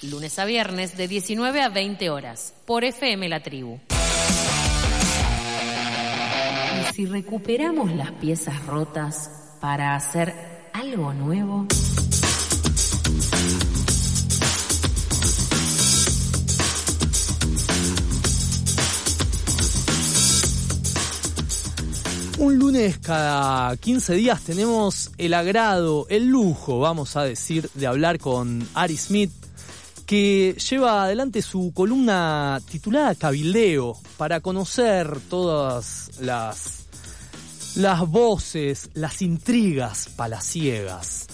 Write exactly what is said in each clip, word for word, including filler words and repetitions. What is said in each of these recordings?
lunes a viernes de diecinueve a veinte horas, por F M La Tribu. ¿Y si recuperamos las piezas rotas para hacer algo nuevo? Un lunes cada quince días tenemos el agrado, el lujo, vamos a decir, de hablar con Ari Smith, que lleva adelante su columna titulada Cabildeo, para conocer todas las, las voces, las intrigas palaciegas.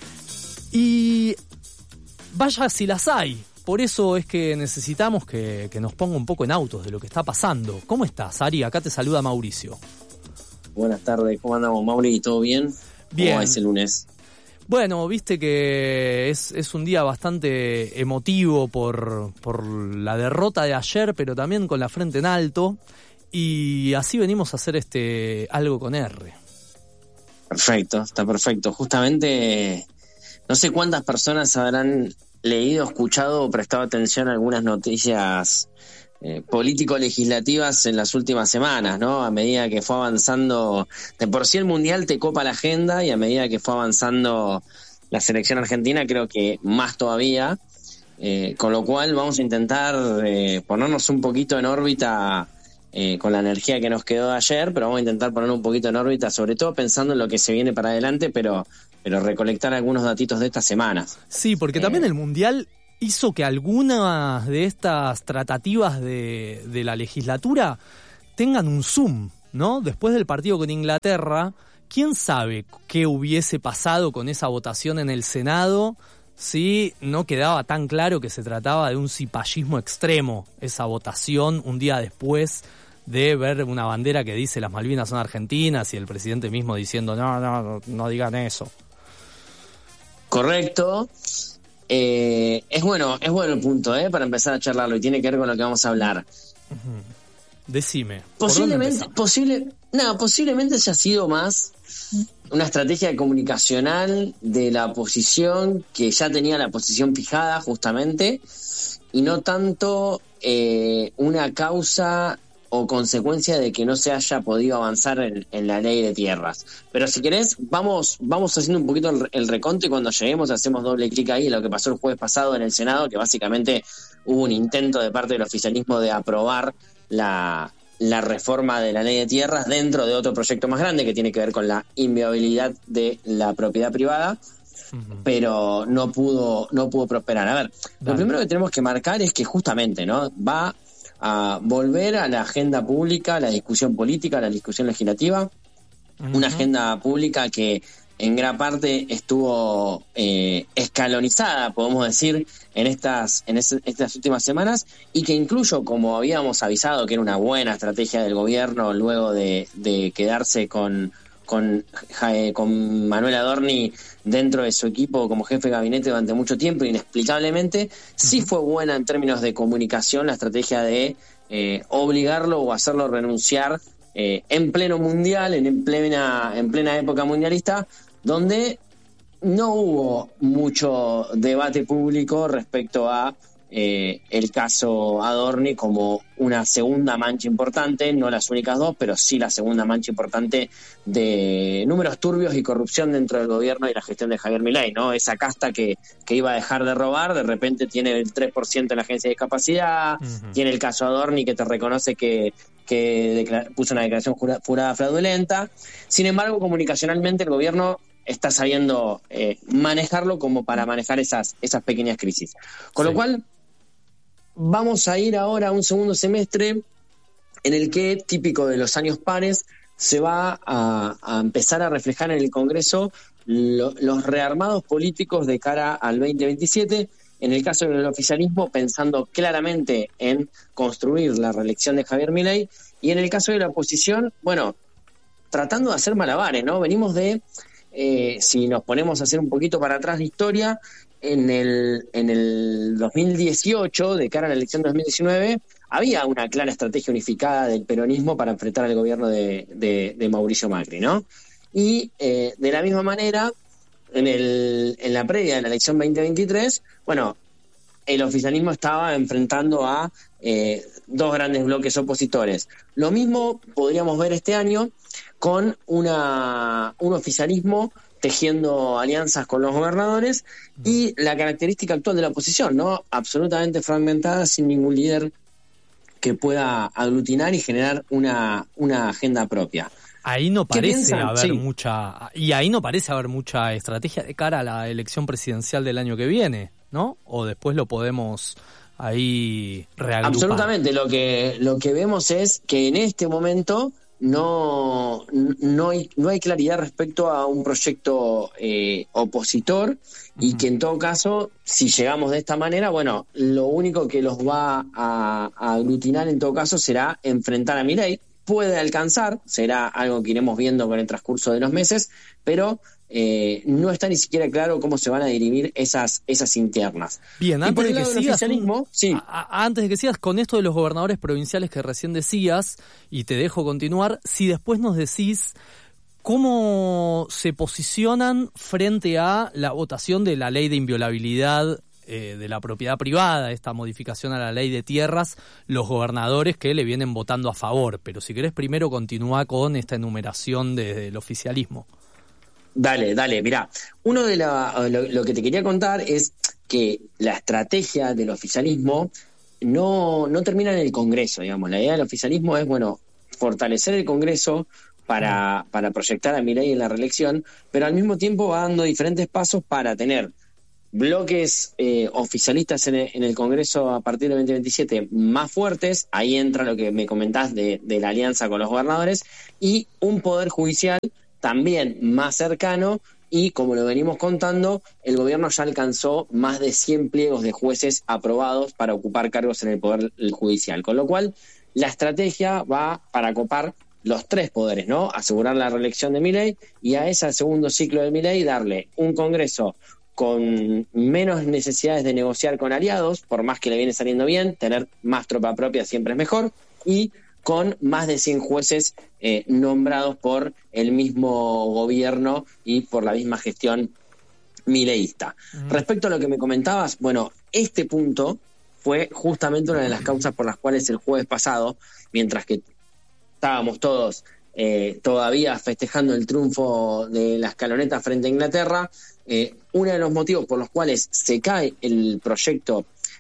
Y vaya si las hay, por eso es que necesitamos que, que nos ponga un poco en autos de lo que está pasando. ¿Cómo estás, Ari? Acá te saluda Mauricio. Buenas tardes, ¿cómo andamos, Mauri? ¿Todo bien? Bien. ¿Cómo va ese lunes? Bueno, viste que es, es un día bastante emotivo por, por la derrota de ayer, pero también con la frente en alto, y así venimos a hacer este algo con R. Perfecto, está perfecto. Justamente, no sé cuántas personas habrán leído, escuchado o prestado atención a algunas noticias Eh, político-legislativas en las últimas semanas, ¿no? A medida que fue avanzando, de por sí el Mundial te copa la agenda, y a medida que fue avanzando la selección argentina, creo que más todavía, eh, con lo cual vamos a intentar eh, ponernos un poquito en órbita eh, con la energía que nos quedó de ayer, pero vamos a intentar ponernos un poquito en órbita, sobre todo pensando en lo que se viene para adelante, pero, pero recolectar algunos datitos de estas semanas. Sí, porque eh... también el Mundial hizo que algunas de estas tratativas de, de la legislatura tengan un zoom, ¿no? Después del partido con Inglaterra, ¿quién sabe qué hubiese pasado con esa votación en el Senado si no quedaba tan claro que se trataba de un cipallismo extremo, esa votación un día después de ver una bandera que dice las Malvinas son argentinas y el presidente mismo diciendo no, no, no digan eso? Correcto. Eh, es bueno, es bueno el punto, ¿eh? Para empezar a charlarlo, y tiene que ver con lo que vamos a hablar. Uh-huh. Decime. Posiblemente, posible, no, posiblemente haya sido más una estrategia comunicacional de la oposición, que ya tenía la posición fijada justamente, y no tanto eh, una causa o consecuencia de que no se haya podido avanzar en, en la ley de tierras. Pero si querés, vamos vamos haciendo un poquito el, el reconto, y cuando lleguemos hacemos doble clic ahí en lo que pasó el jueves pasado en el Senado, que básicamente hubo un intento de parte del oficialismo de aprobar la, la reforma de la ley de tierras dentro de otro proyecto más grande que tiene que ver con la inviolabilidad de la propiedad privada, uh-huh. pero no pudo, no pudo prosperar. A ver, Dale. Lo primero que tenemos que marcar es que justamente, ¿no?, va a volver a la agenda pública, a la discusión política, a la discusión legislativa, uh-huh. una agenda pública que en gran parte estuvo eh, escalonizada, podemos decir, en estas en es, estas últimas semanas, y que incluso, como habíamos avisado que era una buena estrategia del gobierno luego de, de quedarse con con con Manuel Adorni dentro de su equipo como jefe de gabinete durante mucho tiempo, inexplicablemente, sí fue buena en términos de comunicación la estrategia de eh, obligarlo o hacerlo renunciar eh, en pleno mundial, en plena, en plena época mundialista, donde no hubo mucho debate público respecto a Eh, el caso Adorni como una segunda mancha importante, no las únicas dos, pero sí la segunda mancha importante de números turbios y corrupción dentro del gobierno y la gestión de Javier Milei, ¿no? Esa casta que, que iba a dejar de robar, de repente tiene el tres por ciento en la agencia de discapacidad, uh-huh. tiene el caso Adorni que te reconoce que, que declara, puso una declaración jura, jurada fraudulenta. Sin embargo, comunicacionalmente el gobierno está sabiendo eh, manejarlo como para manejar esas, esas pequeñas crisis. Con sí. lo cual, vamos a ir ahora a un segundo semestre en el que, típico de los años pares, se va a, a empezar a reflejar en el Congreso lo, los rearmados políticos de cara al veinte veintisiete. En el caso del oficialismo, pensando claramente en construir la reelección de Javier Milei, y en el caso de la oposición, bueno, tratando de hacer malabares, ¿no? Venimos de, eh, si nos ponemos a hacer un poquito para atrás de historia, en el, en el dos mil dieciocho, de cara a la elección de dos mil diecinueve, había una clara estrategia unificada del peronismo para enfrentar al gobierno de, de, de Mauricio Macri, ¿no? Y eh, de la misma manera, en, el, en la previa de la elección veinte veintitrés, bueno, el oficialismo estaba enfrentando a eh, dos grandes bloques opositores. Lo mismo podríamos ver este año con una un oficialismo tejiendo alianzas con los gobernadores y la característica actual de la oposición, ¿no? Absolutamente fragmentada, sin ningún líder que pueda aglutinar y generar una, una agenda propia. Ahí no parece haber sí. mucha y ahí no parece haber mucha estrategia de cara a la elección presidencial del año que viene, ¿no? O después lo podemos ahí reagrupar. Absolutamente, lo que lo que vemos es que en este momento no no hay no hay claridad respecto a un proyecto eh, opositor y uh-huh. que en todo caso, si llegamos de esta manera, bueno, lo único que los va a, a aglutinar en todo caso será enfrentar a Milei. Puede alcanzar, será algo que iremos viendo con el transcurso de los meses, pero eh, no está ni siquiera claro cómo se van a dirimir esas esas internas. Bien, antes de que sigas, un, sí. a, a, antes de que sigas con esto de los gobernadores provinciales que recién decías, y te dejo continuar, si después nos decís cómo se posicionan frente a la votación de la ley de inviolabilidad Eh, de la propiedad privada, esta modificación a la ley de tierras, los gobernadores que le vienen votando a favor. Pero si querés primero continúa con esta enumeración desde el oficialismo. Dale, dale, mirá, uno de la, lo, lo que te quería contar es que la estrategia del oficialismo no, no termina en el Congreso, digamos. La idea del oficialismo es, bueno, fortalecer el Congreso para, para proyectar a Milei en la reelección, pero al mismo tiempo va dando diferentes pasos para tener bloques eh, oficialistas en el, en el Congreso a partir del veinte veintisiete más fuertes. Ahí entra lo que me comentás de, de la alianza con los gobernadores, y un poder judicial también más cercano, y como lo venimos contando, el gobierno ya alcanzó más de cien pliegos de jueces aprobados para ocupar cargos en el poder judicial, con lo cual la estrategia va para copar los tres poderes, ¿no? Asegurar la reelección de Milei, y a ese segundo ciclo de Milei darle un Congreso con menos necesidades de negociar con aliados, por más que le viene saliendo bien, tener más tropa propia siempre es mejor, y con más de cien jueces eh, nombrados por el mismo gobierno y por la misma gestión mileísta. Uh-huh. Respecto a lo que me comentabas, bueno, este punto fue justamente una de las causas por las cuales el jueves pasado, mientras que estábamos todos eh, todavía festejando el triunfo de la escaloneta frente a Inglaterra, Eh, uno de los motivos por los cuales se cae el proyecto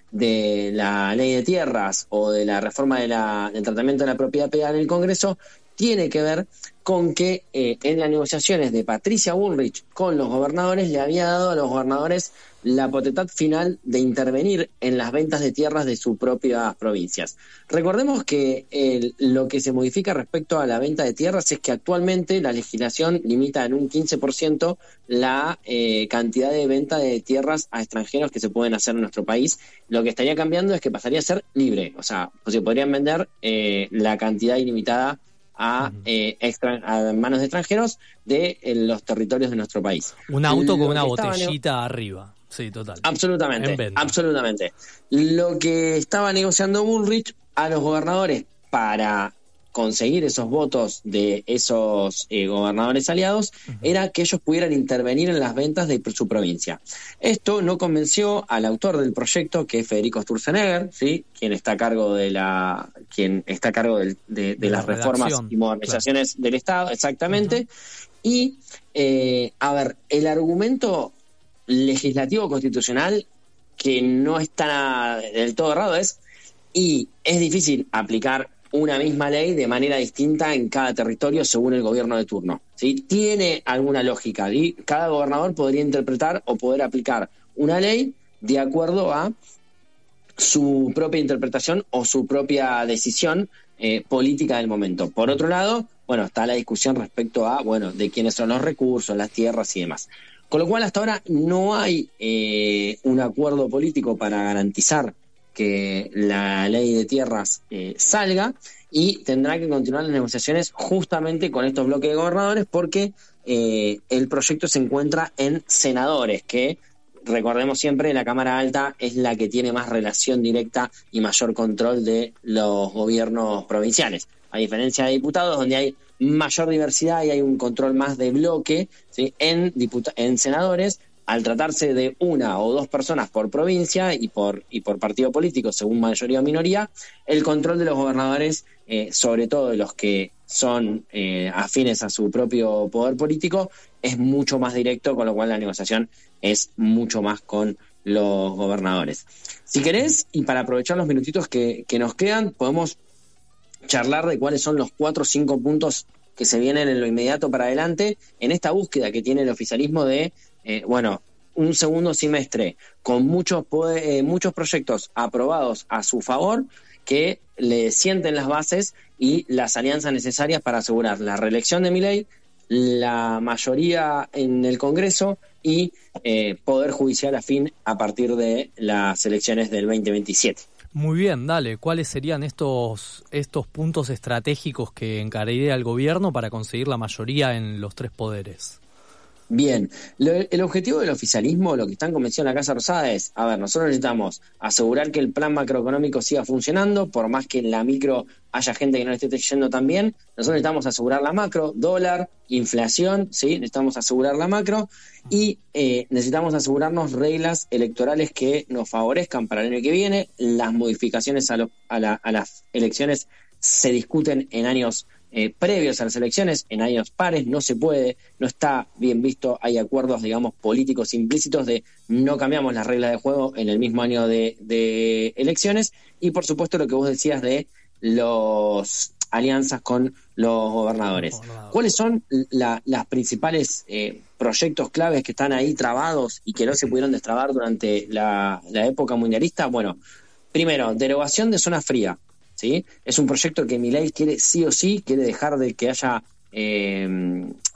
de la ley de tierras o de la reforma de la, del tratamiento de la propiedad privada en el Congreso tiene que ver con que eh, en las negociaciones de Patricia Bullrich con los gobernadores le había dado a los gobernadores la potestad final de intervenir en las ventas de tierras de sus propias provincias. Recordemos que el, lo que se modifica respecto a la venta de tierras es que actualmente la legislación limita en un quince por ciento la eh, cantidad de venta de tierras a extranjeros que se pueden hacer en nuestro país. Lo que estaría cambiando es que pasaría a ser libre, o sea, pues se podrían vender eh, la cantidad ilimitada a, eh, extra, a manos de extranjeros de eh, los territorios de nuestro país. Un auto Lo con una botellita nego- arriba. Sí, total. Absolutamente, absolutamente. Lo que estaba negociando Bullrich a los gobernadores para conseguir esos votos de esos eh, gobernadores aliados uh-huh. era que ellos pudieran intervenir en las ventas de su provincia. Esto no convenció al autor del proyecto, que es Federico Sturzenegger, ¿sí? quien está a cargo de la quien está a cargo de, de, de, de las reformas y modernizaciones claro. del Estado, exactamente. Uh-huh. Y eh, a ver, el argumento legislativo constitucional que no está del todo errado es, y es difícil aplicar una misma ley de manera distinta en cada territorio según el gobierno de turno, ¿sí? Tiene alguna lógica, y cada gobernador podría interpretar o poder aplicar una ley de acuerdo a su propia interpretación o su propia decisión eh, política del momento. Por otro lado, bueno, está la discusión respecto a, bueno, de quiénes son los recursos, las tierras y demás. Con lo cual, hasta ahora no hay eh, un acuerdo político para garantizar que la ley de tierras eh, salga, y tendrá que continuar las negociaciones justamente con estos bloques de gobernadores, porque eh, el proyecto se encuentra en senadores, que recordemos siempre la Cámara Alta es la que tiene más relación directa y mayor control de los gobiernos provinciales, a diferencia de diputados, donde hay mayor diversidad y hay un control más de bloque, ¿sí? en, diputa- en senadores al tratarse de una o dos personas por provincia y por, y por partido político, según mayoría o minoría, el control de los gobernadores, eh, sobre todo de los que son eh, afines a su propio poder político, es mucho más directo, con lo cual la negociación es mucho más con los gobernadores. Si querés, y para aprovechar los minutitos que, que nos quedan, podemos charlar de cuáles son los cuatro o cinco puntos que se vienen en lo inmediato para adelante en esta búsqueda que tiene el oficialismo de, eh, bueno, un segundo semestre con muchos, eh, muchos proyectos aprobados a su favor que le sienten las bases y las alianzas necesarias para asegurar la reelección de Milei, la mayoría en el Congreso y eh, poder judicial afín a partir de las elecciones del veinte veintisiete. Muy bien, dale. ¿Cuáles serían estos, estos puntos estratégicos que encararía el gobierno para conseguir la mayoría en los tres poderes? Bien, lo, el objetivo del oficialismo, lo que están convencidos en la Casa Rosada es, a ver, nosotros necesitamos asegurar que el plan macroeconómico siga funcionando, por más que en la micro haya gente que no le esté yendo tan bien, nosotros necesitamos asegurar la macro, dólar, inflación, ¿sí? Necesitamos asegurar la macro y eh, necesitamos asegurarnos reglas electorales que nos favorezcan para el año que viene. Las modificaciones a, lo, a, la, a las elecciones se discuten en años Eh, previos a las elecciones, en años pares, no se puede, no está bien visto, hay acuerdos, digamos, políticos implícitos de no cambiamos las reglas de juego en el mismo año de, de elecciones, y por supuesto lo que vos decías de las alianzas con los gobernadores. ¿Cuáles son la, las principales eh, proyectos claves que están ahí trabados y que no se pudieron destrabar durante la, la época mundialista? Bueno, primero, derogación de zona fría. ¿Sí? Es un proyecto que Milei quiere sí o sí, quiere dejar de que haya eh,